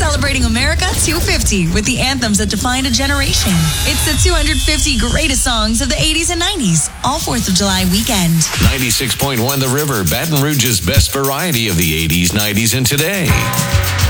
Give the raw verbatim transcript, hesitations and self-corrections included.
Celebrating America two fifty with the anthems that defined a generation. It's the two hundred fifty greatest songs of the eighties and nineties, all fourth of July weekend. ninety-six point one The River, Baton Rouge's best variety of the eighties, nineties, and today.